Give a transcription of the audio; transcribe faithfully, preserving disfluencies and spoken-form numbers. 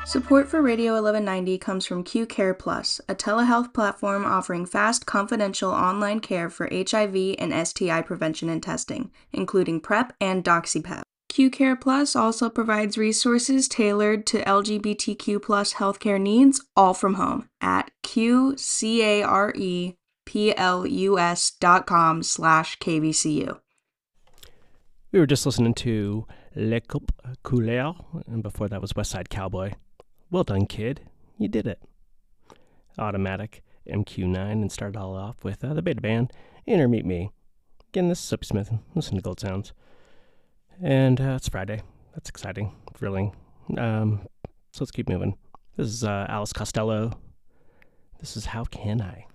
Support for Radio eleven ninety comes from Q Care Plus, a telehealth platform offering fast, confidential online care for H I V and S T I prevention and testing, including PrEP and DoxyPep. Q Care Plus also provides resources tailored to L G B T Q plus healthcare needs, all from home, at Q-C-A-R-E-P-L-U-S dot com slash K-V-C-U. We were just listening to Le Coupe Couleur, and before that was West Side Cowboy. Well done, kid. You did it. Automatic, M Q nine, and started all off with uh, the Beta Band, Inner Meet Me. Again, this is Soapy Smith. Listen to Gold Sounds. And uh, it's Friday. That's exciting, thrilling. Um, so let's keep moving. This is uh, Alice Costello. This is How Can I?